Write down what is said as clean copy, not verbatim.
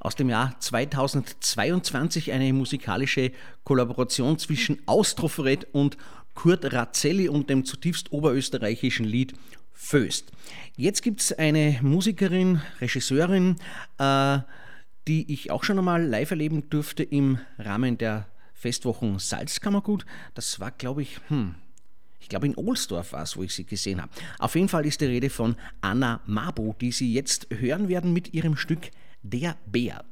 aus dem Jahr 2022, eine musikalische Kollaboration zwischen Austrophoret und Kurt Razzelli und dem zutiefst oberösterreichischen Lied Föst. Jetzt gibt es eine Musikerin, Regisseurin, die ich auch schon einmal live erleben durfte im Rahmen der Festwochen Salzkammergut. Das war, glaube ich, in Ohlsdorf war es, wo ich sie gesehen habe. Auf jeden Fall ist die Rede von Anna Mabo, die Sie jetzt hören werden mit ihrem Stück Der Bär.